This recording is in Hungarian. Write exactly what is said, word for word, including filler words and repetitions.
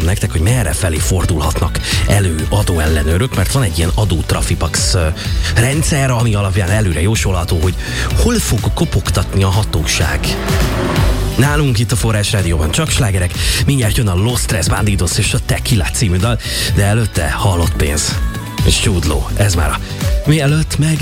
nektek, hogy merre felé fordulhatnak elő adóellenőrök, mert van egy ilyen adótrafipax rendszer, ami alapján előre jósolható, hogy hol fog kopogtatni a hatóság. Nálunk itt a Forrás Rádióban csak slágerek, mindjárt jön a Los Tres Bandidos és a Tequila című dal, de előtte halott pénz és csúdló, ez már a mielőtt meg